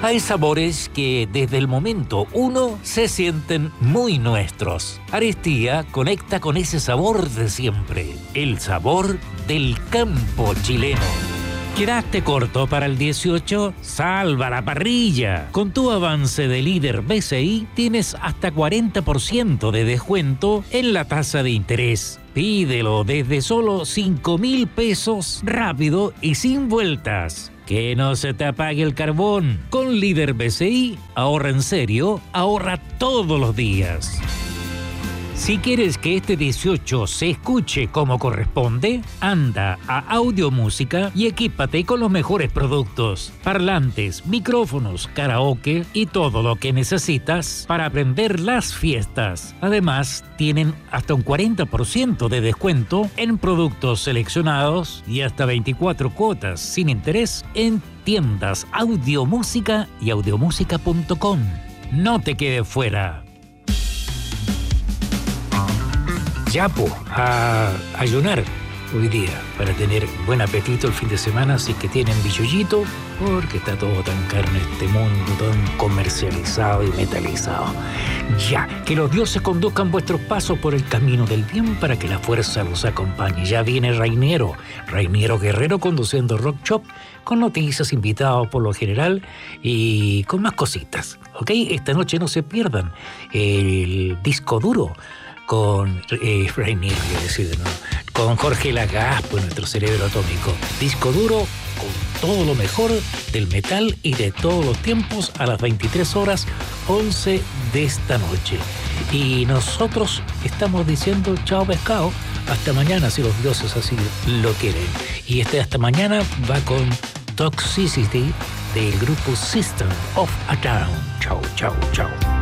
Hay sabores que desde el momento uno se sienten muy nuestros. Aristía conecta con ese sabor de siempre, el sabor del campo chileno. ¿Quedaste corto para el 18? ¡Salva la parrilla! Con tu avance de líder BCI tienes hasta 40% de descuento en la tasa de interés. Pídelo desde solo 5.000 pesos, rápido y sin vueltas. Que no se te apague el carbón. Con líder BCI, ahorra en serio, ahorra todos los días. Si quieres que este 18 se escuche como corresponde, anda a Audio Música y equípate con los mejores productos, parlantes, micrófonos, karaoke y todo lo que necesitas para aprender las fiestas. Además, tienen hasta un 40% de descuento en productos seleccionados y hasta 24 cuotas sin interés en tiendas Audio Música y audiomusica.com. No te quedes fuera. Ya, a ayunar hoy día para tener buen apetito el fin de semana, así que tienen bichullito, porque está todo tan caro en este mundo, tan comercializado y metalizado. Ya, que los dioses conduzcan vuestros pasos por el camino del bien para que la fuerza los acompañe. Ya viene Rainiero Guerrero conduciendo Rock Shop, con noticias, invitados por lo general y con más cositas, ¿ok? Esta noche no se pierdan el disco duro con Rainier, ¿no? Con Jorge Lagaspo, nuestro cerebro atómico. Disco duro con todo lo mejor del metal y de todos los tiempos a las 23:11 de esta noche. Y nosotros estamos diciendo chao pescado, hasta mañana si los dioses así lo quieren. Y hasta mañana va con Toxicity del grupo System of a Down. Chao, chao, chao.